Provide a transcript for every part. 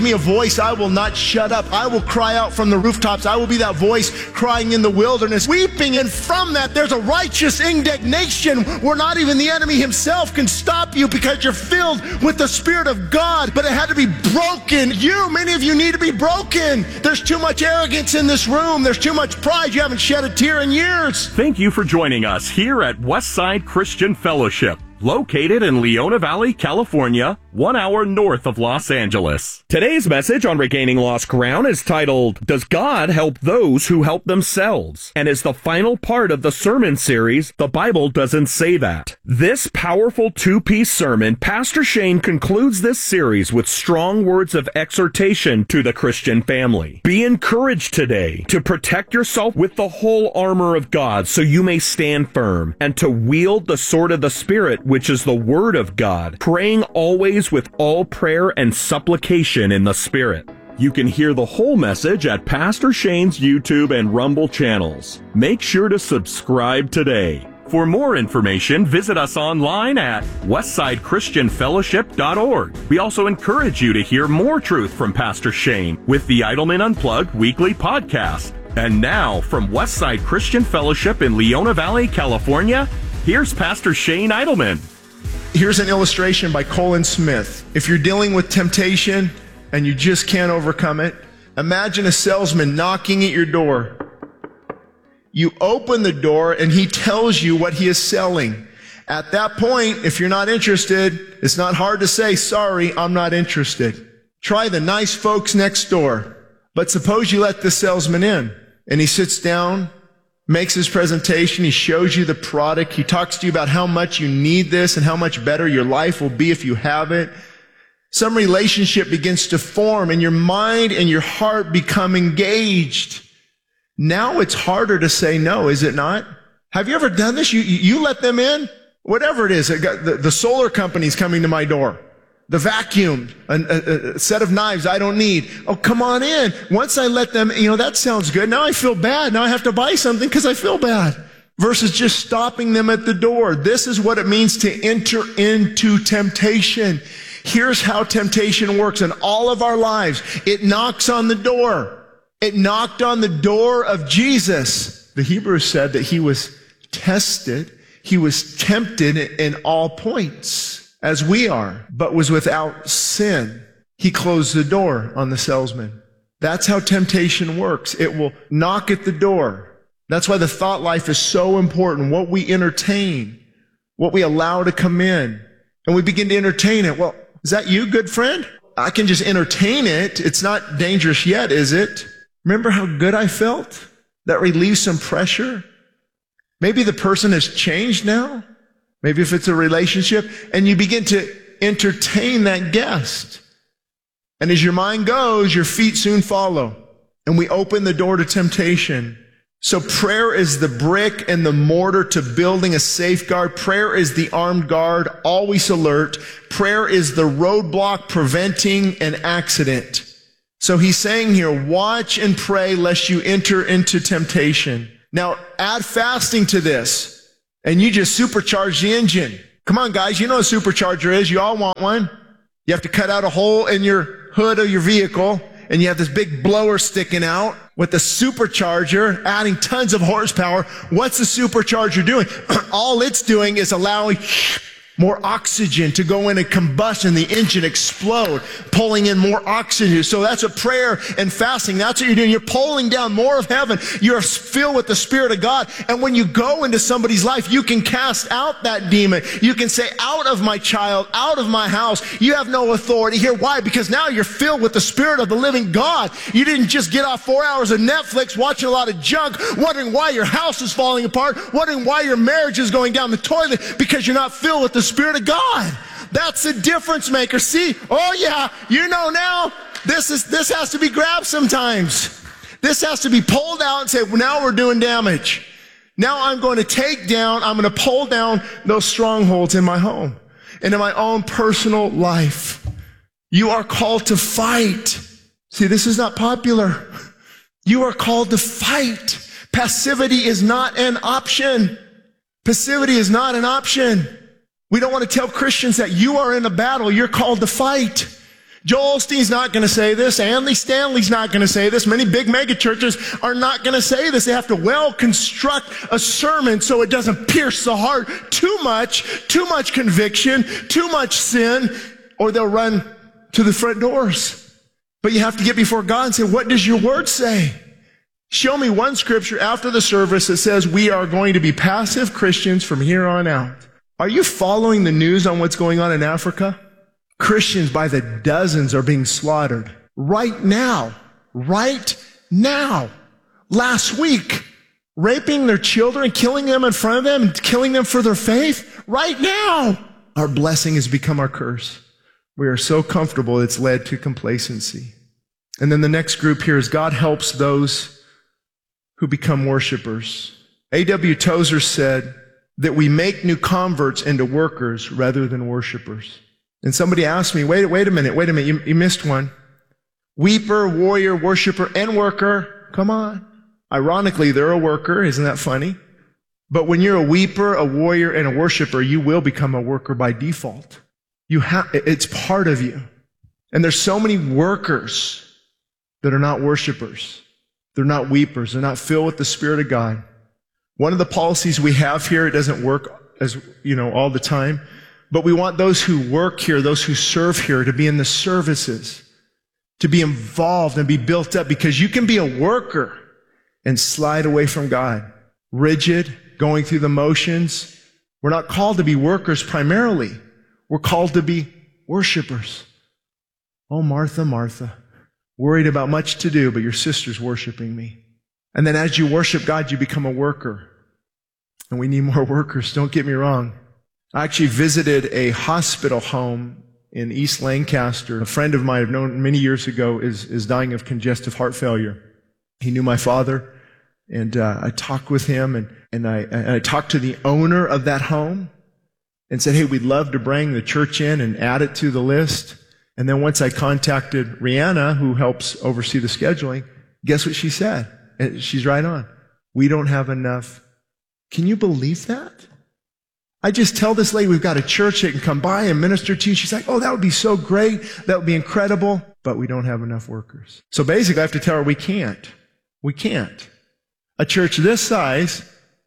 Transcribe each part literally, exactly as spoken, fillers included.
me a voice, I will not shut up. I will cry out from the rooftops. I will be that voice crying in the wilderness, weeping. And from that, there's a righteous indignation where not even the enemy himself can stop you because you're filled with the Spirit of God. But it had to be broken. You, many of you need to be broken. There's too much arrogance in this room. There's too much pride. You haven't shed a tear in years. Thank you for joining us here at Westside Christian Fellowship, located in Leona Valley, California, one hour north of Los Angeles. Today's message on Regaining Lost Ground is titled, Does God Help Those Who Help Themselves? And is the final part of the sermon series, The Bible Doesn't Say That. This powerful two-piece sermon, Pastor Shane concludes this series with strong words of exhortation to the Christian family. Be encouraged today to protect yourself with the whole armor of God so you may stand firm, and to wield the sword of the Spirit, which is the Word of God, praying always with all prayer and supplication in the Spirit. You can hear the whole message at Pastor Shane's YouTube and Rumble channels. Make sure to subscribe today. For more information, visit us online at westside christian fellowship dot org. We also encourage you to hear more truth from Pastor Shane with the Idleman Unplugged weekly podcast. And now, from Westside Christian Fellowship in Leona Valley, California, here's Pastor Shane Idleman. Here's an illustration by Colin Smith. If you're dealing with temptation and you just can't overcome it, imagine a salesman knocking at your door. You open the door and he tells you what he is selling. At that point, if you're not interested, it's not hard to say, sorry, I'm not interested. Try the nice folks next door. But suppose you let the salesman in and he sits down, makes his presentation, he shows you the product, he talks to you about how much you need this and how much better your life will be if you have it. Some relationship begins to form and your mind and your heart become engaged. Now it's harder to say no, is it not? Have you ever done this? You, you let them in? Whatever it is, it got, the, the solar company's coming to my door. The vacuum, a, a, a set of knives I don't need. Oh, come on in. Once I let them, you know, that sounds good. Now I feel bad. Now I have to buy something because I feel bad. Versus just stopping them at the door. This is what it means to enter into temptation. Here's how temptation works in all of our lives. It knocks on the door. It knocked on the door of Jesus. The Hebrews said that he was tested. He was tempted in all points, as we are, but was without sin. He closed the door on the salesman. That's how temptation works. It will knock at the door. That's why the thought life is so important. What we entertain, what we allow to come in, and we begin to entertain it. Well, is that you, good friend? I can just entertain it. It's not dangerous yet, is it? Remember how good I felt? That relieves some pressure. Maybe the person has changed now. Maybe if it's a relationship, and you begin to entertain that guest. And as your mind goes, your feet soon follow. And we open the door to temptation. So prayer is the brick and the mortar to building a safeguard. Prayer is the armed guard, always alert. Prayer is the roadblock preventing an accident. So he's saying here, watch and pray lest you enter into temptation. Now, add fasting to this. And you just supercharge the engine. Come on, guys. You know what a supercharger is. You all want one. You have to cut out a hole in your hood of your vehicle, and you have this big blower sticking out with the supercharger adding tons of horsepower. What's the supercharger doing? All it's doing is allowing more oxygen to go in and combustion, the engine explode, pulling in more oxygen. So that's a prayer and fasting. That's what you're doing. You're pulling down more of heaven. You're filled with the Spirit of God. And when you go into somebody's life, you can cast out that demon. You can say, out of my child, out of my house. You have no authority here. Why? Because now you're filled with the Spirit of the living God. You didn't just get off four hours of Netflix watching a lot of junk, wondering why your house is falling apart, wondering why your marriage is going down the toilet, because you're not filled with the Spirit of God. That's the difference maker. See? Oh yeah, you know now, this is this has to be grabbed sometimes. This has to be pulled out and say, well, now we're doing damage. Now I'm going to take down, I'm going to pull down those strongholds in my home and in my own personal life. You are called to fight. See, this is not popular. You are called to fight. Passivity is not an option. Passivity is not an option. We don't want to tell Christians that you are in a battle. You're called to fight. Joel Osteen's not going to say this. Andy Stanley's not going to say this. Many big mega churches are not going to say this. They have to well construct a sermon so it doesn't pierce the heart too much, too much conviction, too much sin, or they'll run to the front doors. But you have to get before God and say, what does your word say? Show me one scripture after the service that says we are going to be passive Christians from here on out. Are you following the news on what's going on in Africa? Christians by the dozens are being slaughtered right now, right now. Last week, raping their children, killing them in front of them, and killing them for their faith. Right now, our blessing has become our curse. We are so comfortable it's led to complacency. And then the next group here is God helps those who become worshipers. A W Tozer said that we make new converts into workers rather than worshipers. And somebody asked me, wait, wait a minute, wait a minute, you, you missed one. Weeper, warrior, worshiper, and worker. Come on. Ironically, they're a worker. Isn't that funny? But when you're a weeper, a warrior, and a worshiper, you will become a worker by default. You have, it's part of you. And there's so many workers that are not worshipers. They're not weepers. They're not filled with the Spirit of God. One of the policies we have here, it doesn't work as, you know, all the time, but we want those who work here, those who serve here, to be in the services, to be involved and be built up, because you can be a worker and slide away from God. Rigid, going through the motions. We're not called to be workers primarily. We're called to be worshipers. Oh, Martha, Martha, worried about much to do, but your sister's worshiping me. And then as you worship God, you become a worker. And we need more workers, don't get me wrong. I actually visited a hospital home in East Lancaster. A friend of mine I've known many years ago is, is dying of congestive heart failure. He knew my father, and uh, I talked with him, and, and, I, and I talked to the owner of that home and said, hey, we'd love to bring the church in and add it to the list. And then once I contacted Rihanna, who helps oversee the scheduling, guess what she said? And she's right on. We don't have enough. Can you believe that? I just tell this lady we've got a church that can come by and minister to you. She's like, oh, that would be so great. That would be incredible. But we don't have enough workers. So basically I have to tell her we can't. We can't. A church this size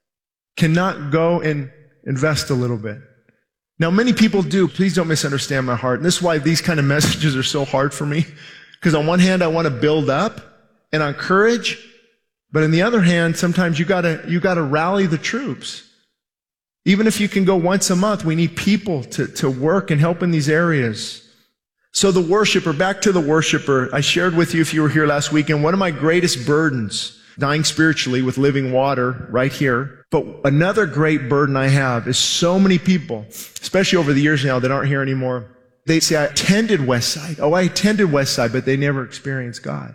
cannot go and invest a little bit. Now, many people do. Please don't misunderstand my heart. And this is why these kind of messages are so hard for me. Because on one hand, I want to build up and encourage. But on the other hand, sometimes you gotta, you gotta rally the troops. Even if you can go once a month, we need people to, to work and help in these areas. So the worshiper, back to the worshiper, I shared with you if you were here last weekend, one of my greatest burdens, dying spiritually with living water right here. But another great burden I have is so many people, especially over the years now that aren't here anymore, they say, I attended Westside. Oh, I attended Westside, but they never experienced God.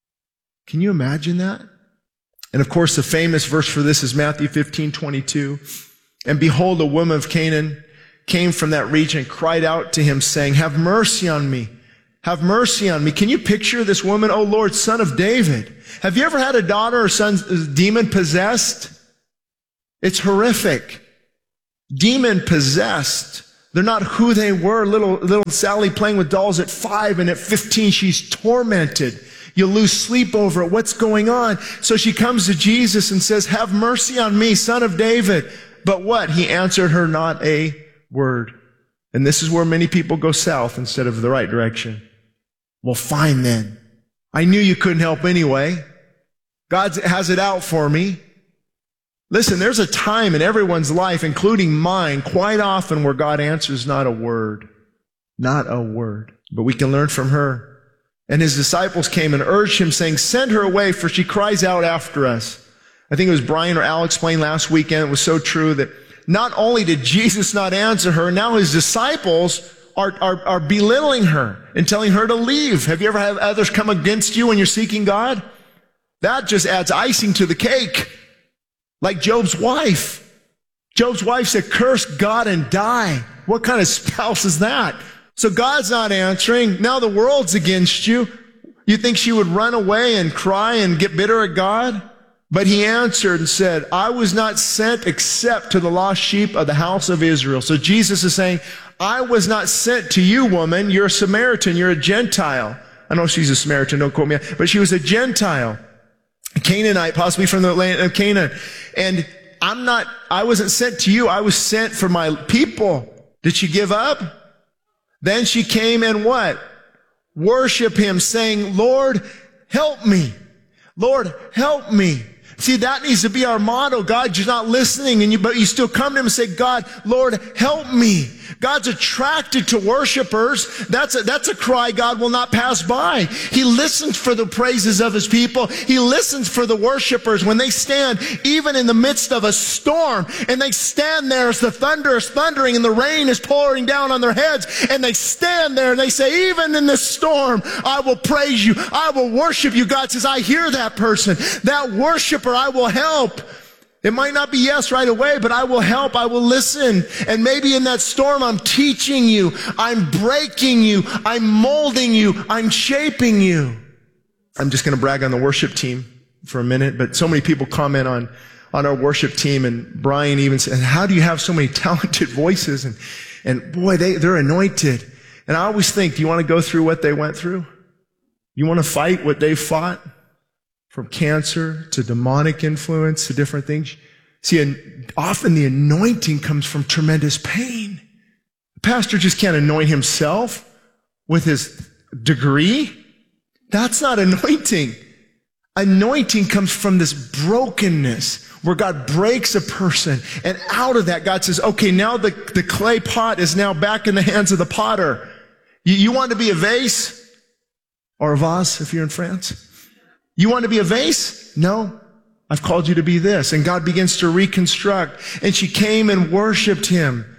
Can you imagine that? And of course, the famous verse for this is Matthew fifteen twenty-two. And behold, a woman of Canaan came from that region and cried out to him, saying, have mercy on me. Have mercy on me. Can you picture this woman? Oh, Lord, Son of David. Have you ever had a daughter or son demon possessed? It's horrific. Demon possessed. They're not who they were. Little, little Sally playing with dolls at five, and at fifteen, she's tormented. You lose sleep over it. What's going on? So she comes to Jesus and says, have mercy on me, Son of David. But what? He answered her not a word. And this is where many people go south instead of the right direction. Well, fine then. I knew you couldn't help anyway. God has it out for me. Listen, there's a time in everyone's life, including mine, quite often where God answers not a word. Not a word. But we can learn from her. And his disciples came and urged him, saying, send her away, for she cries out after us. I think it was Brian or Al explained last weekend. It was so true that not only did Jesus not answer her, now his disciples are, are, are belittling her and telling her to leave. Have you ever had others come against you when you're seeking God? That just adds icing to the cake. Like Job's wife. Job's wife said, curse God and die. What kind of spouse is that? So God's not answering. Now the world's against you. You think she would run away and cry and get bitter at God? But he answered and said, I was not sent except to the lost sheep of the house of Israel. So Jesus is saying, I was not sent to you, woman. You're a Samaritan. You're a Gentile. I know she's a Samaritan. Don't quote me. But she was a Gentile. A Canaanite, possibly from the land of Canaan. And I'm not, I wasn't sent to you. I was sent for my people. Did she give up? Then she came and what? Worship him, saying, Lord, help me. Lord, help me. See, that needs to be our motto. God, you're not listening, and you, but you still come to him and say, God, Lord, help me. God's attracted to worshipers. That's a, that's a cry God will not pass by. He listens for the praises of his people. He listens for the worshipers when they stand even in the midst of a storm, and they stand there as the thunder is thundering and the rain is pouring down on their heads, and they stand there and they say, even in this storm, I will praise you. I will worship you. God says, I hear that person. That worshiper, I will help. It might not be yes right away, but I will help. I will listen. And maybe in that storm, I'm teaching you. I'm breaking you. I'm molding you. I'm shaping you. I'm just going to brag on the worship team for a minute, but so many people comment on, on our worship team, and Brian even said, how do you have so many talented voices? And, and boy, they, they're anointed. And I always think, do you want to go through what they went through? You want to fight what they fought? From cancer to demonic influence to different things. See, and often the anointing comes from tremendous pain. The pastor just can't anoint himself with his degree. That's not anointing. Anointing comes from this brokenness where God breaks a person, and out of that God says, okay, now the, the clay pot is now back in the hands of the potter. You, you want to be a vase? Or a vase if you're in France? You want to be a vase? No. I've called you to be this. And God begins to reconstruct. And she came and worshiped him.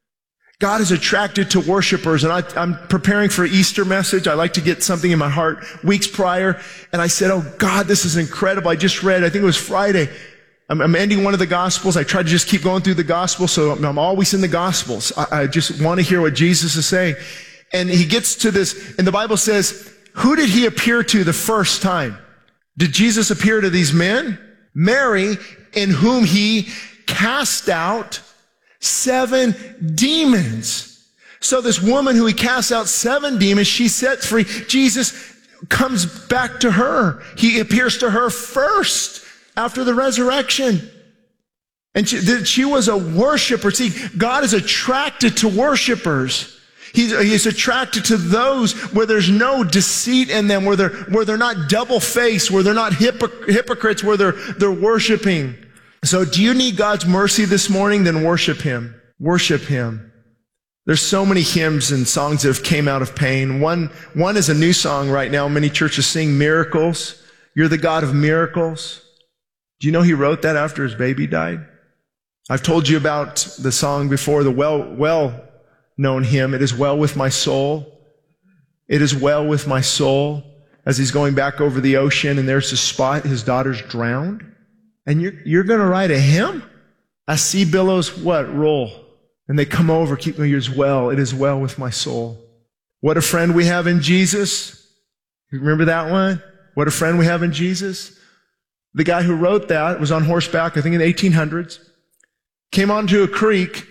God is attracted to worshipers. And I, I'm preparing for an Easter message. I like to get something in my heart weeks prior. And I said, oh God, this is incredible. I just read, I think it was Friday. I'm, I'm ending one of the Gospels. I try to just keep going through the Gospels. So I'm, I'm always in the Gospels. I, I just want to hear what Jesus is saying. And he gets to this, and the Bible says, who did he appear to the first time? Did Jesus appear to these men? Mary, in whom he cast out seven demons. So this woman who he cast out seven demons, she sets free. Jesus comes back to her. He appears to her first after the resurrection. And she, she was a worshiper. See, God is attracted to worshipers. He's, he's attracted to those where there's no deceit in them, where they're, where they're not double-faced, where they're not hypocr- hypocrites, where they're, they're worshiping. So do you need God's mercy this morning? Then worship him. Worship him. There's so many hymns and songs that have came out of pain. One, one is a new song right now. Many churches sing miracles. You're the God of miracles. Do you know he wrote that after his baby died? I've told you about the song before, the well, well, known hymn, it is well with my soul. It is well with my soul. As he's going back over the ocean and there's a spot, his daughter's drowned. And you're, you're going to write a hymn? As sea billows, what? Roll. And they come over, keep me as well. It is well with my soul. What a friend we have in Jesus. You remember that one? What a friend we have in Jesus. The guy who wrote that was on horseback, I think in the eighteen hundreds. Came onto a creek,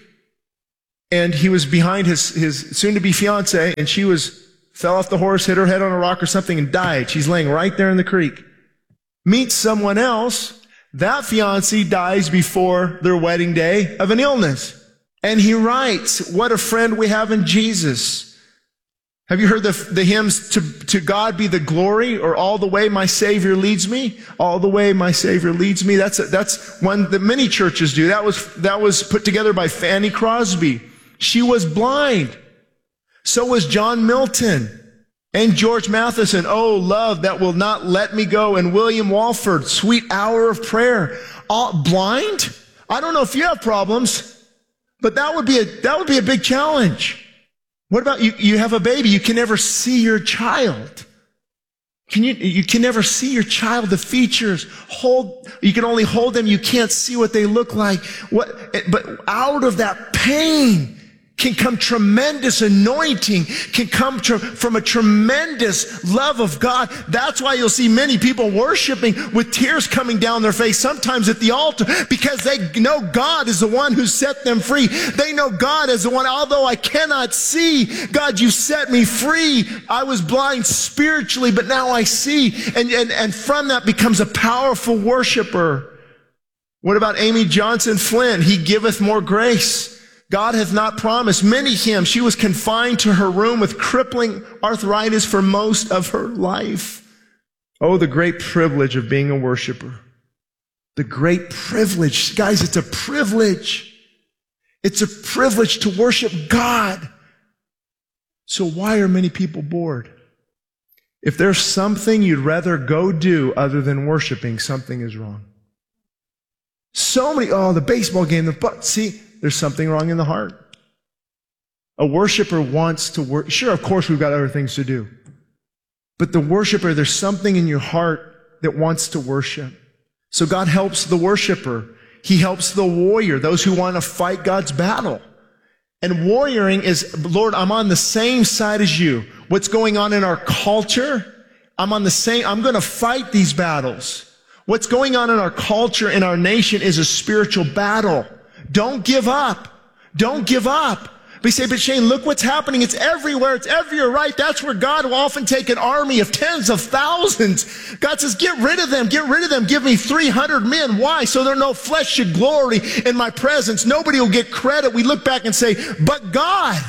and he was behind his, his soon-to-be fiancée, and she was, fell off the horse, hit her head on a rock or something, and died. She's laying right there in the creek. Meets someone else. That fiancé dies before their wedding day of an illness. And he writes, what a friend we have in Jesus. Have you heard the, the hymns, to, to God be the glory, or all the way my Savior leads me? All the way my Savior leads me. That's, a, that's one that many churches do. That was, that was put together by Fanny Crosby. She was blind. So was John Milton and George Matheson. Oh, love that will not let me go. And William Walford, sweet hour of prayer. All blind? I don't know if you have problems, but that would be a, that would be a big challenge. What about you? You have a baby. You can never see your child. Can you, you can never see your child, the features. Hold, you can only hold them. You can't see what they look like. What, but out of that pain can come tremendous anointing, can come tr- from a tremendous love of God. That's why you'll see many people worshiping with tears coming down their face, sometimes at the altar, because they know God is the one who set them free. They know God is the one, although I cannot see, God, you set me free. I was blind spiritually, but now I see. And, and, and from that becomes a powerful worshiper. What about Amy Johnson Flynn? He giveth more grace. God hath not promised. Many hymns. She was confined to her room with crippling arthritis for most of her life. Oh, the great privilege of being a worshiper. The great privilege. Guys, it's a privilege. It's a privilege to worship God. So why are many people bored? If there's something you'd rather go do other than worshiping, something is wrong. So many, oh, the baseball game, the but see, there's something wrong in the heart. A worshiper wants to work. Sure, of course, we've got other things to do. But the worshiper, there's something in your heart that wants to worship. So God helps the worshiper. He helps the warrior, those who want to fight God's battle. And warrioring is, Lord, I'm on the same side as you. What's going on in our culture? I'm on the same, I'm going to fight these battles. What's going on in our culture, in our nation, is a spiritual battle. Don't give up. Don't give up. But you say, but Shane, look what's happening. It's everywhere. It's everywhere, right? That's where God will often take an army of tens of thousands. God says, get rid of them. Get rid of them. Give me three hundred men. Why? So there no flesh should glory in my presence. Nobody will get credit. We look back and say, but God,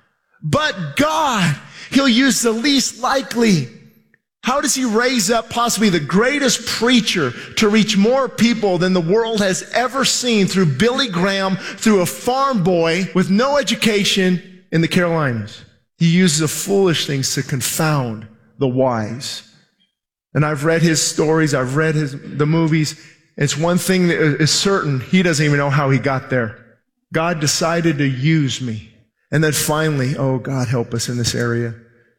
but God, he'll use the least likely. How does he raise up possibly the greatest preacher to reach more people than the world has ever seen through Billy Graham, through a farm boy with no education in the Carolinas? He uses the foolish things to confound the wise. And I've read his stories. I've read his, the movies. It's one thing that is certain. He doesn't even know how he got there. God decided to use me. And then finally, oh, God, help us in this area.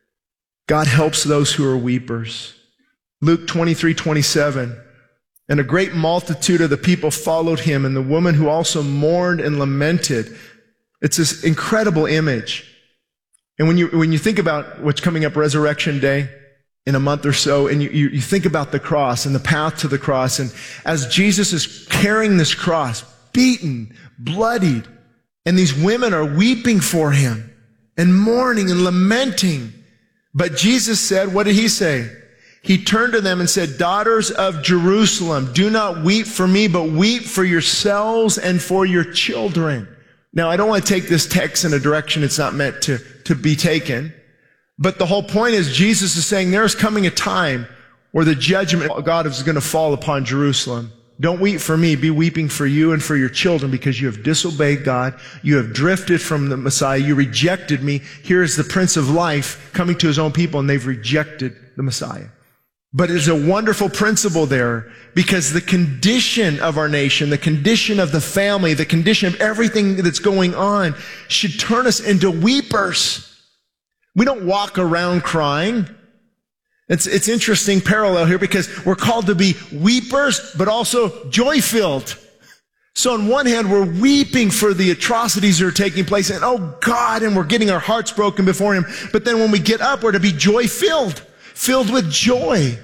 God helps those who are weepers. Luke twenty-three twenty-seven. And a great multitude of the people followed him, and the woman who also mourned and lamented. It's this incredible image. And when you, when you think about what's coming up Resurrection Day in a month or so, and you, you, you think about the cross and the path to the cross, and as Jesus is carrying this cross, beaten, bloodied, and these women are weeping for him and mourning and lamenting. But Jesus said, what did he say? He turned to them and said, daughters of Jerusalem, do not weep for me, but weep for yourselves and for your children. Now, I don't want to take this text in a direction it's not meant to, to be taken. But the whole point is Jesus is saying there's coming a time where the judgment of God is going to fall upon Jerusalem. Don't weep for me, be weeping for you and for your children, because you have disobeyed God. You have drifted from the Messiah. You rejected me. Here is the Prince of Life coming to his own people, and they've rejected the Messiah. But there's a wonderful principle there, because the condition of our nation, the condition of the family, the condition of everything that's going on should turn us into weepers. We don't walk around crying. It's, it's interesting parallel here, because we're called to be weepers, but also joy-filled. So on one hand, we're weeping for the atrocities that are taking place, and oh God, and we're getting our hearts broken before him. But then when we get up, we're to be joy-filled, filled with joy.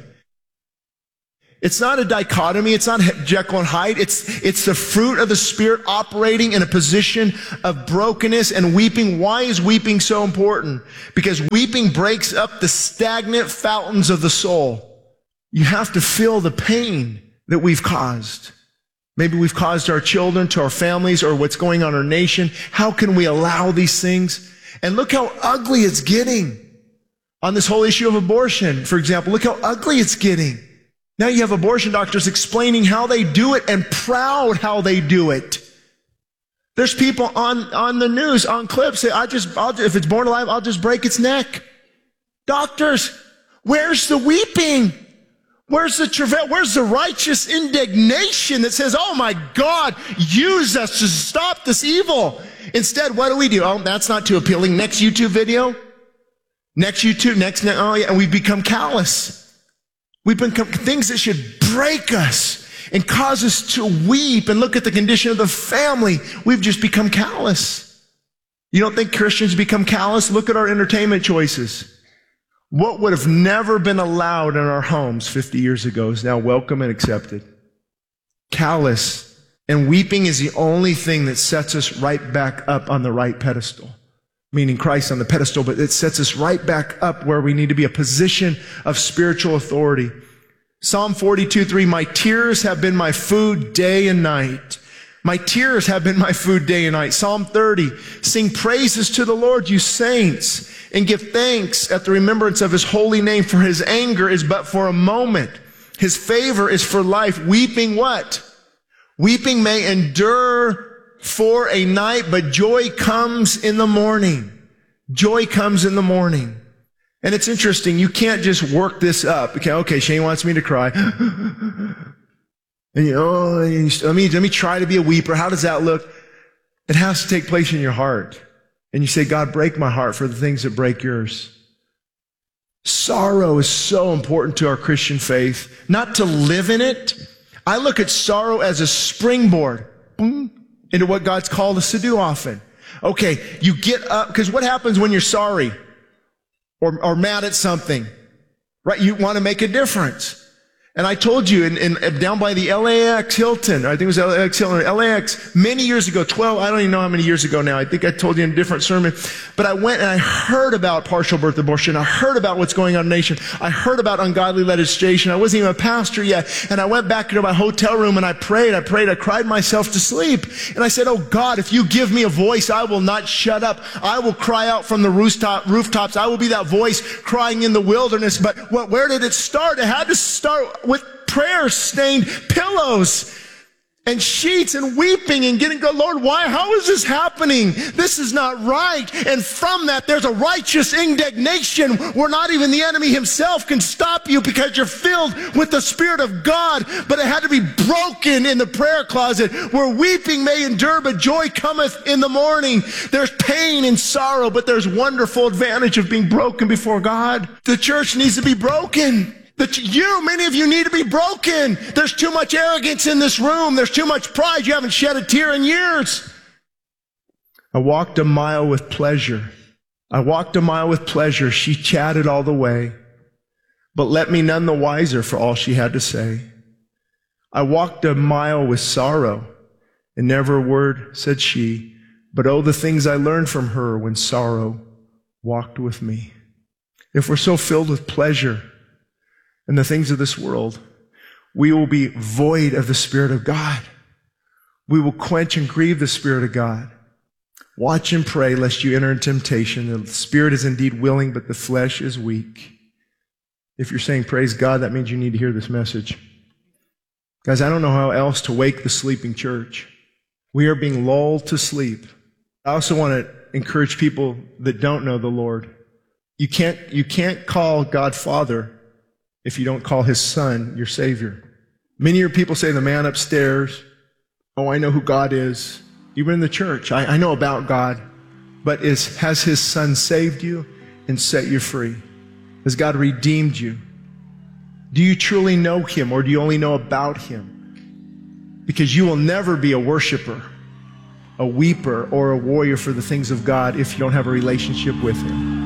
It's not a dichotomy. It's not Jekyll and Hyde. It's, it's the fruit of the Spirit operating in a position of brokenness and weeping. Why is weeping so important? Because weeping breaks up the stagnant fountains of the soul. You have to feel the pain that we've caused. Maybe we've caused our children, to our families, or what's going on in our nation. How can we allow these things? And look how ugly it's getting. On this whole issue of abortion, for example, look how ugly it's getting. Now you have abortion doctors explaining how they do it and proud how they do it. There's people on, on the news, on clips, say, I just, I'll, if it's born alive, I'll just break its neck. Doctors, where's the weeping? Where's the travail? Where's the righteous indignation that says, oh my God, use us to stop this evil? Instead, what do we do? Oh, that's not too appealing. Next YouTube video. Next YouTube, next, oh yeah, and we become callous. We've become things that should break us and cause us to weep and look at the condition of the family. We've just become callous. You don't think Christians become callous? Look at our entertainment choices. What would have never been allowed in our homes fifty years ago is now welcome and accepted. Callous. And weeping is the only thing that sets us right back up on the right pedestal. Meaning Christ on the pedestal, but it sets us right back up where we need to be, a position of spiritual authority. Psalm forty-two, three, my tears have been my food day and night. My tears have been my food day and night. Psalm thirty, sing praises to the Lord, you saints, and give thanks at the remembrance of his holy name, for his anger is but for a moment. His favor is for life. Weeping what? Weeping may endure for a night, but joy comes in the morning. Joy comes in the morning. And it's interesting, you can't just work this up. Okay, okay, Shane wants me to cry. And you know, let me, let me try to be a weeper. How does that look? It has to take place in your heart. And you say, God, break my heart for the things that break yours. Sorrow is so important to our Christian faith. Not to live in it. I look at sorrow as a springboard boom, into what God's called us to do often. Okay, you get up, because what happens when you're sorry or, or mad at something? Right? You want to make a difference. And I told you, in, in, down by the L A X Hilton, I think it was L A X Hilton, L A X, many years ago, twelve, I don't even know how many years ago now. I think I told you in a different sermon. But I went and I heard about partial birth abortion. I heard about what's going on in the nation. I heard about ungodly legislation. I wasn't even a pastor yet. And I went back into my hotel room and I prayed, I prayed, I cried myself to sleep. And I said, oh God, if you give me a voice, I will not shut up. I will cry out from the rooftop, rooftops. I will be that voice crying in the wilderness. But what, where did it start? It had to start with prayer-stained pillows and sheets and weeping and getting, go, Lord, why? How is this happening? This is not right. And from that, there's a righteous indignation where not even the enemy himself can stop you because you're filled with the Spirit of God. But it had to be broken in the prayer closet where weeping may endure, but joy cometh in the morning. There's pain and sorrow, but there's wonderful advantage of being broken before God. The church needs to be broken. That you, many of you need to be broken. There's too much arrogance in this room. There's too much pride. You haven't shed a tear in years. I walked a mile with pleasure. I walked a mile with pleasure. She chatted all the way, but let me none the wiser for all she had to say. I walked a mile with sorrow, and never a word said she, but oh, the things I learned from her when sorrow walked with me. If we're so filled with pleasure and the things of this world, we will be void of the Spirit of God. We will quench and grieve the Spirit of God. Watch and pray lest you enter in temptation. The Spirit is indeed willing, but the flesh is weak. If you're saying praise God, that means you need to hear this message. Guys, I don't know how else to wake the sleeping church. We are being lulled to sleep. I also want to encourage people that don't know the Lord. You can't, you can't call God Father if you don't call his Son your Savior. Many of your people say the man upstairs, oh, I know who God is. Even in the church, I, I know about God. But is, has his Son saved you and set you free? Has God redeemed you? Do you truly know him, or do you only know about him? Because you will never be a worshiper, a weeper, or a warrior for the things of God if you don't have a relationship with him.